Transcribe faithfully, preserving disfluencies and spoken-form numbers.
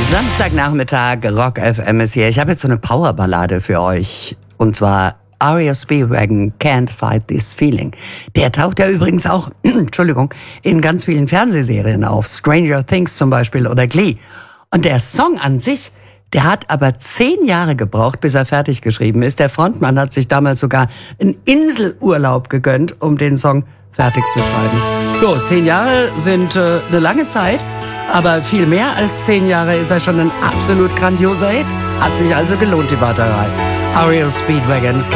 Samstagnachmittag, Rock F M ist hier. Ich habe jetzt so eine Powerballade für euch. Und zwar R E O Speedwagon, Can't Fight This Feeling. Der taucht ja übrigens auch, Entschuldigung, in ganz vielen Fernsehserien auf. Stranger Things zum Beispiel oder Glee. Und der Song an sich, der hat aber zehn Jahre gebraucht, bis er fertig geschrieben ist. Der Frontmann hat sich damals sogar einen Inselurlaub gegönnt, um den Song fertig zu schreiben. So, zehn Jahre sind äh, eine lange Zeit. Aber viel mehr als zehn Jahre ist er schon ein absolut grandioser Hit. Hat sich also gelohnt, die Warterei. R E O Speedwagon.